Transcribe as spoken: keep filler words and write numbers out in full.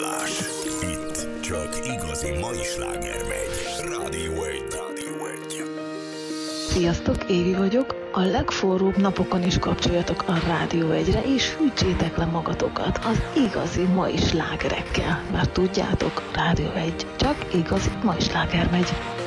Hallás. Itt csak igazi mai sláger megy. Rádió egy. Rádió egy. Sziasztok, Évi vagyok. A legforróbb napokon is kapcsoljatok a Rádió egyre, és hűtsétek le magatokat az igazi mai slágerekkel. Mert tudjátok, Rádió egy csak igazi mai sláger megy.